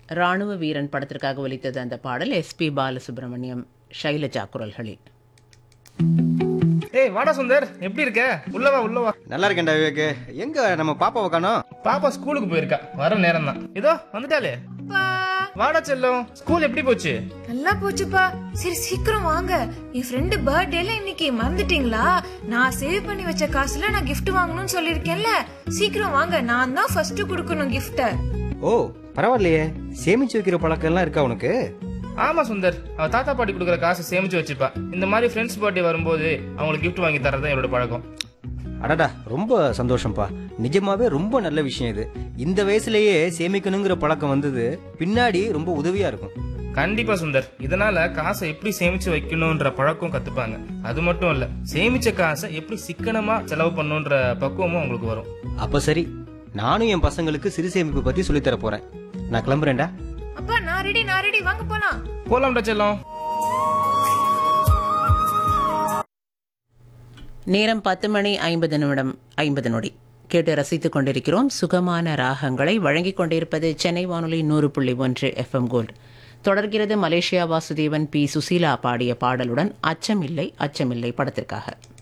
ராணுவ வீரன் படத்திற்காக ஒலித்தது அந்த பாடல். எஸ்பி பாலசுப்ரமணியம், ஷைலஜா குரல்களில். ஏய் வாடா சுந்தர், எப்படி இருக்க? உள்ளவா உள்ளவா. நல்லா இருக்கேன்டா விவேக். எங்க நம்ம பாப்பாவை காணோம்? பாப்பா ஸ்கூலுக்கு போயிருக்கா, வர நேரம் தான். இதோ வந்துட்டாலே. வாடா செல்லம், ஸ்கூல் எப்படி போச்சு? நல்லா போச்சுப்பா. சரி சீக்கிரம் வாங்க, என் ஃப்ரெண்டு பர்த்டேல இன்னைக்கு. மறந்துட்டீங்களா? நான் சேவ் பண்ணி வச்ச காசுல நான் gift வாங்கணும்னு சொல்லிருக்கேன்ல. சீக்கிரம் வாங்க, நான் தான் ஃபர்ஸ்ட் கொடுக்கணும் gift. ஓ பரவாயில்லையே, சேமிச்சு வைக்கிற பழக்கம் எல்லாம் இருக்கா உனக்கு? ஆமா சுந்தர், அவ தாத்தா பாட்டி கொடுக்குற காசு சேமிச்சு வச்சுப்பா. இந்த மாதிரி ஃப்ரெண்ட்ஸ் பர்த்டே வரும்போது அவங்களுக்கு gift வாங்கி தரதான் என்னோட பழக்கம். அடடா, ரொம்ப சந்தோஷம்ப்பா. நிஜமாவே ரொம்ப நல்ல விஷயம் இது. இந்த வயசுலயே சேமிக்கணுங்கிற பழக்கம் வந்தது பின்னாடி ரொம்ப உதவியா இருக்கும். கண்டிப்பா சுந்தர், இதனால காசை எப்படி சேமிச்சு வைக்கணும்ன்ற பழக்கம் கத்துப்பாங்க. அது மட்டும் இல்ல, சேமிச்ச காசை எப்படி சிக்கனமா செலவு பண்ணணும்ன்ற பக்குவமும் அவங்களுக்கு வரும். அப்ப சரி, நானும் என் பசங்களுக்கு சிறு சேமிப்பு பத்தி சொல்லித்தர போறேன். நான் கிளம்புறேன்டா. அப்பா நான் ரெடி, வாங்க போலாம். போலாம்டா செல்லம். நேரம் 10:50 கேட்டு ரசித்துக் கொண்டிருக்கிறோம். சுகமான ராகங்களை வழங்கிக் கொண்டிருப்பது சென்னை வானொலி 100.1 FM கோல்டு. தொடர்கிறது மலேசியா வாசுதேவன், பி. சுசீலா பாடிய பாடலுடன் அச்சமில்லை அச்சமில்லை படத்திற்காக.